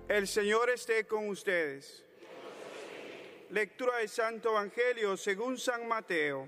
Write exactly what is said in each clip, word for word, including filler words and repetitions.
El Señor esté con ustedes. Lectura del Santo Evangelio según San Mateo.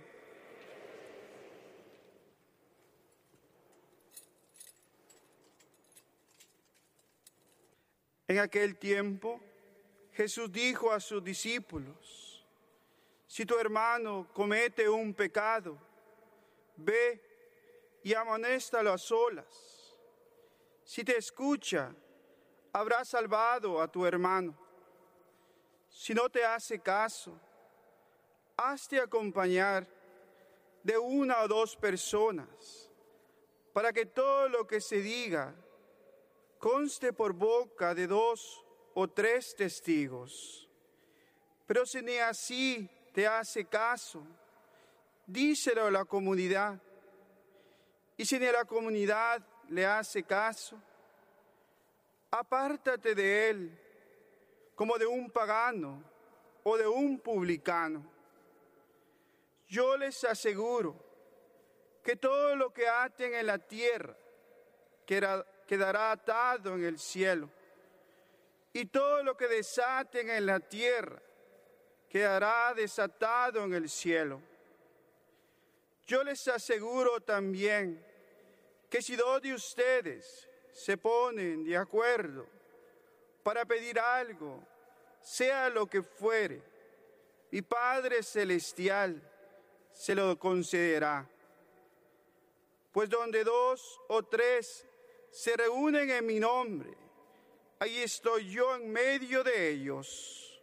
En aquel tiempo, Jesús dijo a sus discípulos: si tu hermano comete un pecado, ve y amonéstalo a solas. Si te escucha, habrás salvado a tu hermano. Si no te hace caso, hazte acompañar de una o dos personas, para que todo lo que se diga conste por boca de dos o tres testigos. Pero si ni así te hace caso, díselo a la comunidad. Y si ni a la comunidad le hace caso, apártate de él como de un pagano o de un publicano. Yo les aseguro que todo lo que aten en la tierra quedará atado en el cielo, y todo lo que desaten en la tierra quedará desatado en el cielo. Yo les aseguro también que si dos de ustedes se ponen de acuerdo para pedir algo, sea lo que fuere, mi Padre Celestial se lo concederá. Pues donde dos o tres se reúnen en mi nombre, ahí estoy yo en medio de ellos.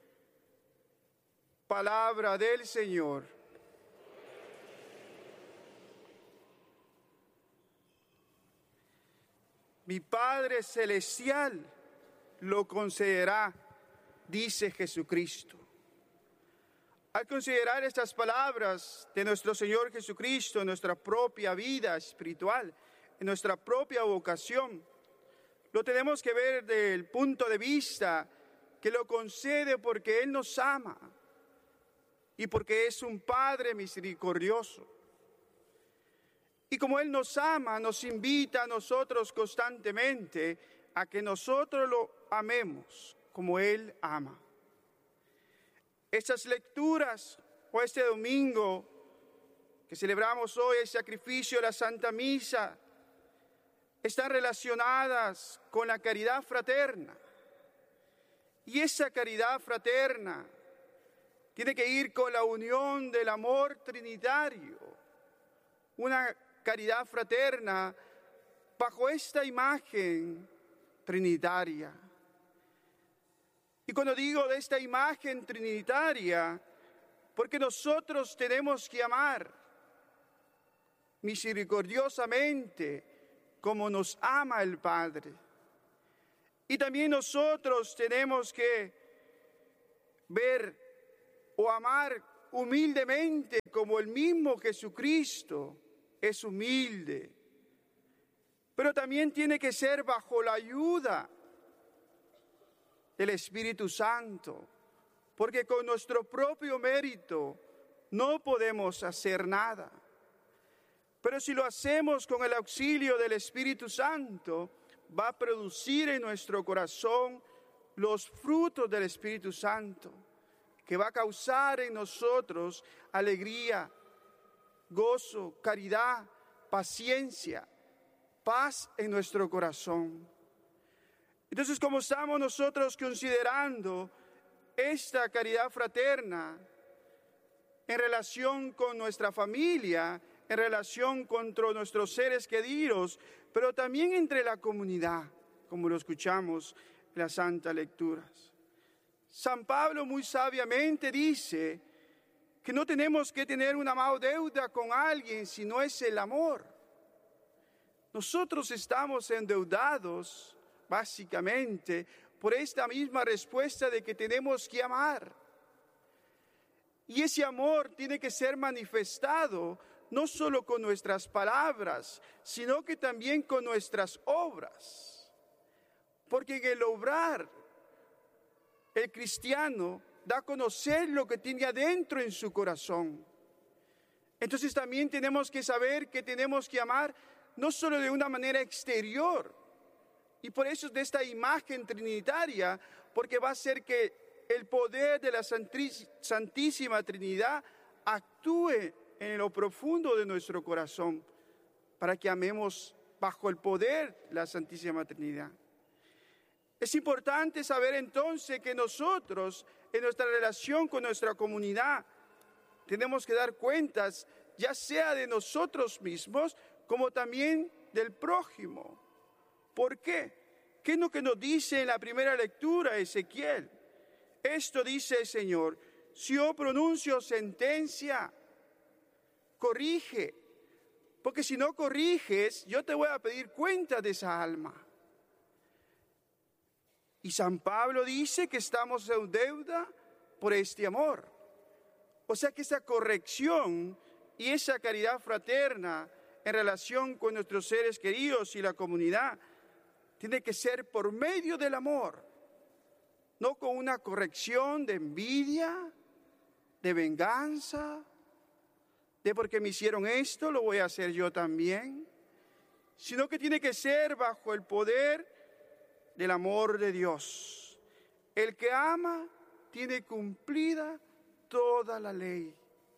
Palabra del Señor. Mi Padre Celestial lo concederá, dice Jesucristo. Al considerar estas palabras de nuestro Señor Jesucristo en nuestra propia vida espiritual, en nuestra propia vocación, lo tenemos que ver desde el punto de vista que lo concede porque Él nos ama y porque es un Padre misericordioso. Y como Él nos ama, nos invita a nosotros constantemente a que nosotros lo amemos como Él ama. Estas lecturas, o este domingo que celebramos hoy, el sacrificio de la Santa Misa, están relacionadas con la caridad fraterna. Y esa caridad fraterna tiene que ir con la unión del amor trinitario, una caridad fraterna bajo esta imagen trinitaria. Y cuando digo de esta imagen trinitaria, porque nosotros tenemos que amar misericordiosamente como nos ama el Padre. Y también nosotros tenemos que ver o amar humildemente como el mismo Jesucristo es humilde. Pero también tiene que ser bajo la ayuda del Espíritu Santo, porque con nuestro propio mérito no podemos hacer nada. Pero si lo hacemos con el auxilio del Espíritu Santo, va a producir en nuestro corazón los frutos del Espíritu Santo, que va a causar en nosotros alegría, gozo, caridad, paciencia, paz en nuestro corazón. Entonces, como estamos nosotros considerando esta caridad fraterna en relación con nuestra familia, en relación con nuestros seres queridos, pero también entre la comunidad, como lo escuchamos en las santas lecturas. San Pablo muy sabiamente dice que no tenemos que tener una mala deuda con alguien si no es el amor. Nosotros estamos endeudados básicamente por esta misma respuesta de que tenemos que amar. Y ese amor tiene que ser manifestado no solo con nuestras palabras, sino que también con nuestras obras. Porque en el obrar, el cristiano da a conocer lo que tiene adentro en su corazón. Entonces también tenemos que saber que tenemos que amar no solo de una manera exterior, Y por eso de esta imagen trinitaria, porque va a ser que el poder de la Santísima Trinidad actúe en lo profundo de nuestro corazón, para que amemos bajo el poder de la Santísima Trinidad. Es importante saber entonces que nosotros, en nuestra relación con nuestra comunidad, tenemos que dar cuentas, ya sea de nosotros mismos, como también del prójimo. ¿Por qué? ¿Qué es lo que nos dice en la primera lectura Ezequiel? Esto dice el Señor: si yo pronuncio sentencia, corrige, porque si no corriges, yo te voy a pedir cuenta de esa alma. Y San Pablo dice que estamos en deuda por este amor. O sea que esa corrección y esa caridad fraterna en relación con nuestros seres queridos y la comunidad tiene que ser por medio del amor, no con una corrección de envidia, de venganza, de porque me hicieron esto, lo voy a hacer yo también, sino que tiene que ser bajo el poder del amor de Dios. El que ama tiene cumplida toda la ley.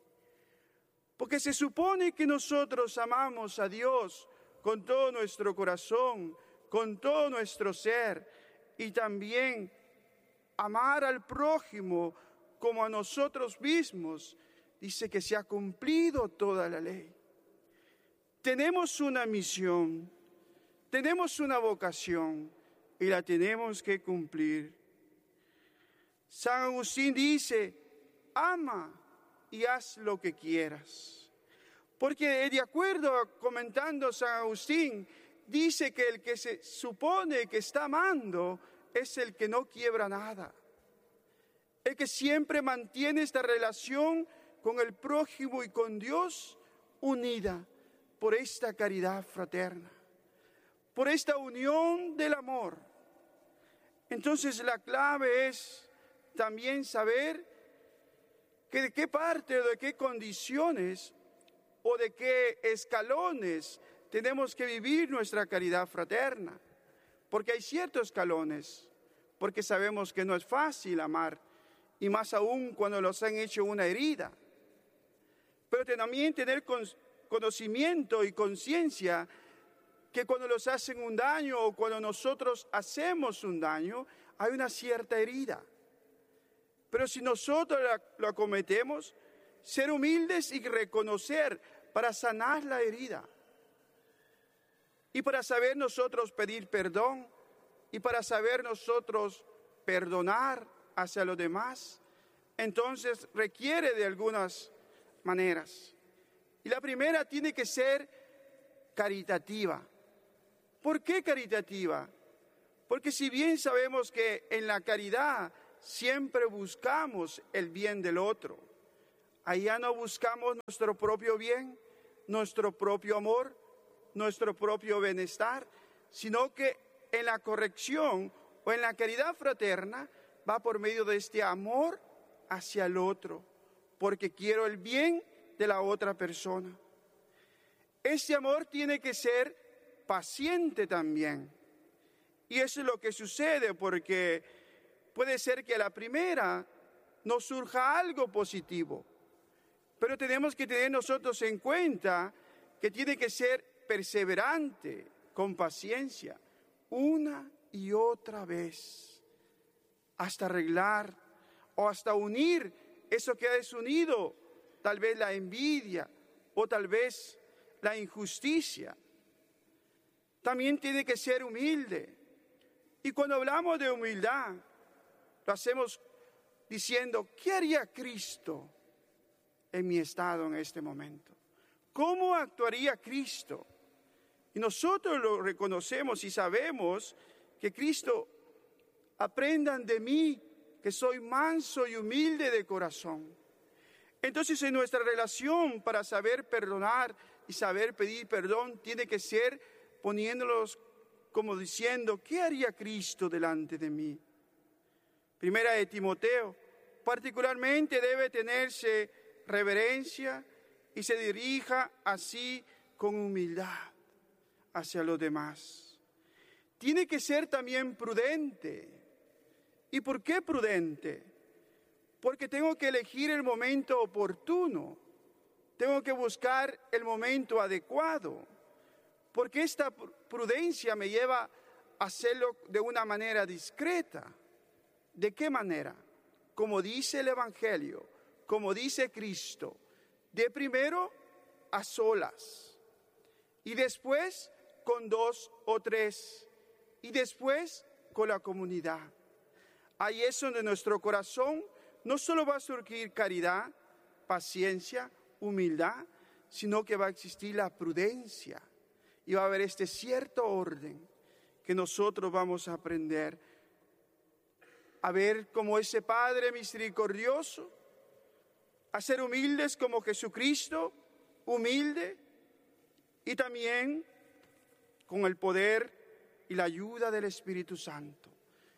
Porque se supone que nosotros amamos a Dios con todo nuestro corazón, con todo nuestro ser, y también amar al prójimo como a nosotros mismos. Dice que se ha cumplido toda la ley. Tenemos una misión, tenemos una vocación y la tenemos que cumplir. San Agustín dice: ama y haz lo que quieras. Porque de acuerdo, comentando San Agustín, dice que el que se supone que está amando es el que no quiebra nada. El que siempre mantiene esta relación con el prójimo y con Dios unida por esta caridad fraterna, por esta unión del amor. Entonces la clave es también saber que de qué parte o de qué condiciones o de qué escalones tenemos que vivir nuestra caridad fraterna. Porque hay ciertos escalones, porque sabemos que no es fácil amar, y más aún cuando nos han hecho una herida. Pero también tener conocimiento y conciencia que cuando nos hacen un daño o cuando nosotros hacemos un daño, hay una cierta herida. Pero si nosotros lo cometemos, ser humildes y reconocer para sanar la herida. Y para saber nosotros pedir perdón, y para saber nosotros perdonar hacia los demás, entonces requiere de algunas maneras. Y la primera tiene que ser caritativa. ¿Por qué caritativa? Porque si bien sabemos que en la caridad siempre buscamos el bien del otro, allá no buscamos nuestro propio bien, nuestro propio amor, nuestro propio bienestar, sino que en la corrección o en la caridad fraterna va por medio de este amor hacia el otro, porque quiero el bien de la otra persona. Este amor tiene que ser paciente también. Y eso es lo que sucede, porque puede ser que a la primera nos surja algo positivo, pero tenemos que tener nosotros en cuenta que tiene que ser perseverante, con paciencia, una y otra vez, hasta arreglar o hasta unir eso que ha desunido, tal vez la envidia o tal vez la injusticia. También tiene que ser humilde. Y cuando hablamos de humildad, lo hacemos diciendo: ¿qué haría Cristo en mi estado en este momento? ¿Cómo actuaría Cristo? Y nosotros lo reconocemos y sabemos que Cristo: aprendan de mí, que soy manso y humilde de corazón. Entonces, en nuestra relación para saber perdonar y saber pedir perdón, tiene que ser poniéndolos como diciendo: ¿qué haría Cristo delante de mí? Primera de Timoteo: particularmente debe tenerse reverencia y se dirija así con humildad hacia los demás. tiene que ser también prudente. ¿Y por qué prudente? Porque tengo que elegir el momento oportuno. Tengo que buscar el momento adecuado. Porque esta prudencia me lleva a hacerlo de una manera discreta. ¿De qué manera? Como dice el Evangelio, como dice Cristo, de primero a solas, y después con dos o tres, y después con la comunidad. Ahí es donde nuestro corazón no solo va a surgir caridad, paciencia, humildad, sino que va a existir la prudencia, y va a haber este cierto orden que nosotros vamos a aprender a ver como ese Padre misericordioso, a ser humildes como Jesucristo, humilde, y también con el poder y la ayuda del Espíritu Santo.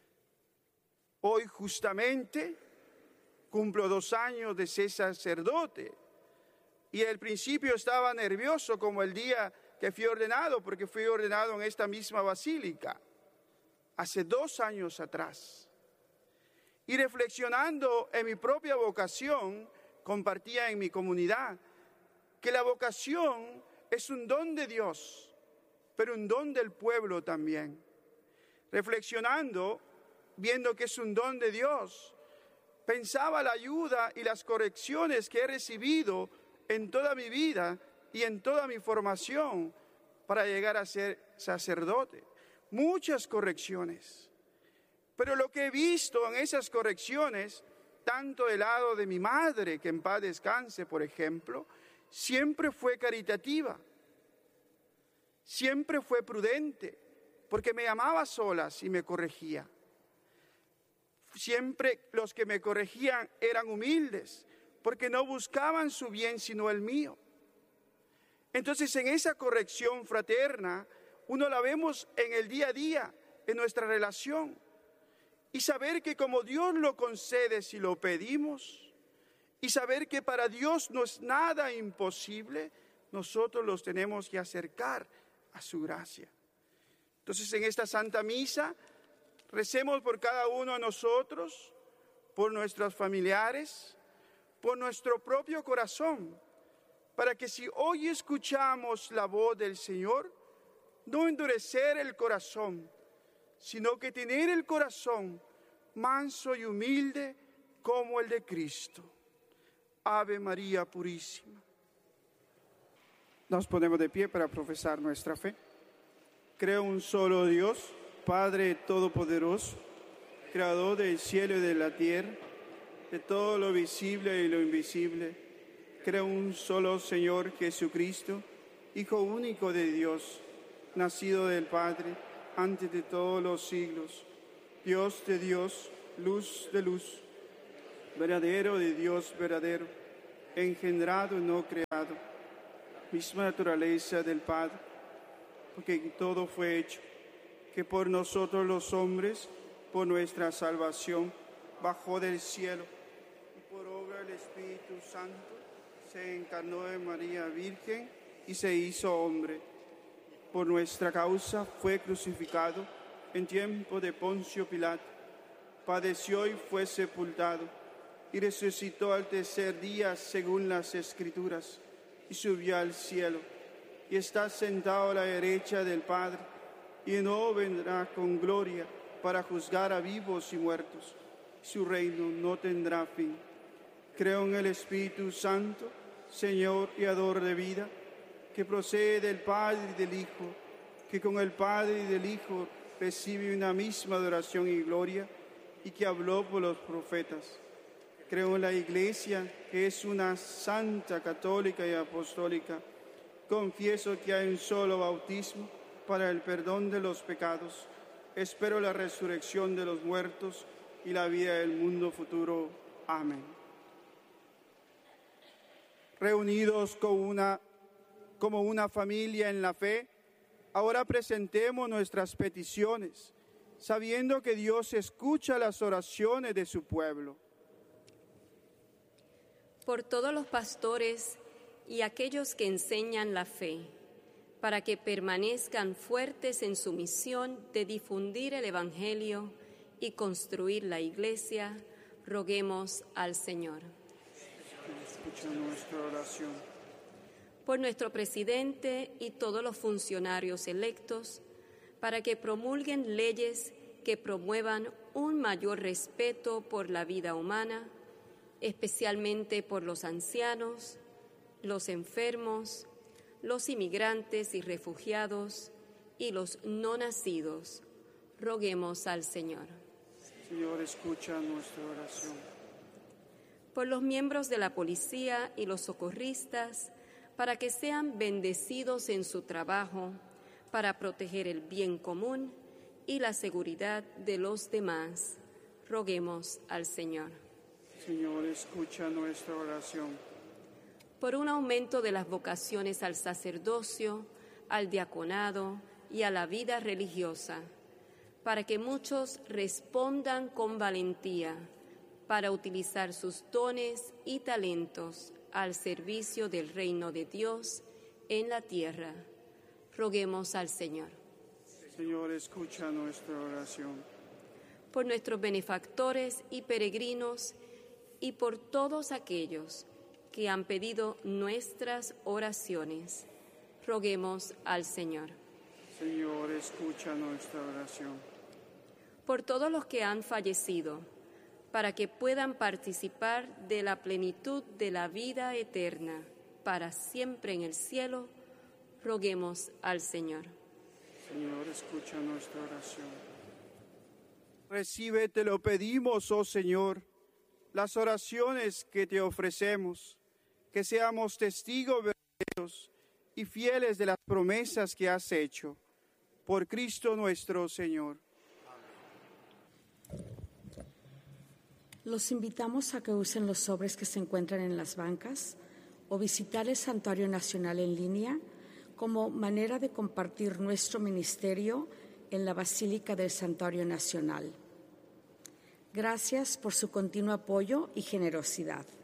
Hoy justamente cumplo dos años de ser sacerdote, y al principio estaba nervioso como el día que fui ordenado, porque fui ordenado en esta misma basílica, hace dos años atrás. Y reflexionando en mi propia vocación, compartía en mi comunidad que la vocación es un don de Dios, pero un don del pueblo también. Reflexionando, viendo que es un don de Dios, pensaba la ayuda y las correcciones que he recibido en toda mi vida y en toda mi formación para llegar a ser sacerdote. Muchas correcciones. Pero lo que he visto en esas correcciones, tanto del lado de mi madre, que en paz descanse, por ejemplo, siempre fue caritativa, siempre fue prudente, porque me amaba solas y me corregía. Siempre los que me corregían eran humildes, porque no buscaban su bien sino el mío. Entonces, en esa corrección fraterna, uno la vemos en el día a día, en nuestra relación. Y saber que como Dios lo concede si lo pedimos, y saber que para Dios no es nada imposible, nosotros los tenemos que acercar a su gracia. Entonces, en esta Santa Misa, recemos por cada uno de nosotros, por nuestros familiares, por nuestro propio corazón, para que si hoy escuchamos la voz del Señor, no endurecer el corazón, sino que tener el corazón manso y humilde como el de Cristo. Ave María Purísima. Nos ponemos de pie para profesar nuestra fe. Creo en un solo Dios, Padre Todopoderoso, Creador del cielo y de la tierra, de todo lo visible y lo invisible. Creo en un solo Señor Jesucristo, Hijo único de Dios, nacido del Padre, antes de todos los siglos, Dios de Dios, luz de luz, verdadero de Dios verdadero, engendrado y no creado, misma naturaleza del Padre, porque todo fue hecho, que por nosotros los hombres, por nuestra salvación, bajó del cielo, y por obra del Espíritu Santo, se encarnó de María Virgen y se hizo hombre. Por nuestra causa fue crucificado en tiempo de Poncio Pilato, padeció y fue sepultado, y resucitó al tercer día según las Escrituras, y subió al cielo, y está sentado a la derecha del Padre, y de nuevo vendrá con gloria para juzgar a vivos y muertos. Su reino no tendrá fin. Creo en el Espíritu Santo, Señor y dador de vida, que procede del Padre y del Hijo, que con el Padre y del Hijo recibe una misma adoración y gloria, y que habló por los profetas. Creo en la Iglesia, que es una santa, católica y apostólica. Confieso que hay un solo bautismo para el perdón de los pecados. Espero la resurrección de los muertos y la vida del mundo futuro. Amén. Reunidos con una, como una familia en la fe, ahora presentemos nuestras peticiones, sabiendo que Dios escucha las oraciones de su pueblo. Por todos los pastores y aquellos que enseñan la fe, para que permanezcan fuertes en su misión de difundir el Evangelio y construir la Iglesia, roguemos al Señor. Escucha nuestra oración. Por nuestro presidente y todos los funcionarios electos, para que promulguen leyes que promuevan un mayor respeto por la vida humana, especialmente por los ancianos, los enfermos, los inmigrantes y refugiados y los no nacidos. Roguemos al Señor. Señor, escucha nuestra oración. Por los miembros de la policía y los socorristas, para que sean bendecidos en su trabajo, para proteger el bien común y la seguridad de los demás. Roguemos al Señor. Señor, escucha nuestra oración. Por un aumento de las vocaciones al sacerdocio, al diaconado y a la vida religiosa, para que muchos respondan con valentía para utilizar sus dones y talentos al servicio del reino de Dios en la tierra. Roguemos al Señor. Señor, escucha nuestra oración. Por nuestros benefactores y peregrinos y por todos aquellos que han pedido nuestras oraciones, roguemos al Señor. Señor, escucha nuestra oración. Por todos los que han fallecido, para que puedan participar de la plenitud de la vida eterna para siempre en el cielo, roguemos al Señor. Señor, escucha nuestra oración. Recibe, te lo pedimos, oh Señor, las oraciones que te ofrecemos, que seamos testigos verdaderos y fieles de las promesas que has hecho. Por Cristo nuestro Señor. Los invitamos a que usen los sobres que se encuentran en las bancas o visitar el Santuario Nacional en línea como manera de compartir nuestro ministerio en la Basílica del Santuario Nacional. Gracias por su continuo apoyo y generosidad.